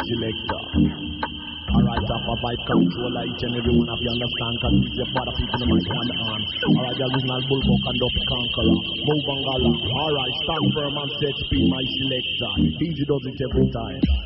selector. Alright, up a vibe controller, each and every one of you understand, cause it's your father people in my hand on. Alright, the original Bulldog and Duff Conqueror, Move and Gala. Alright, stand firm and set speed, my selector. Easy does it every time.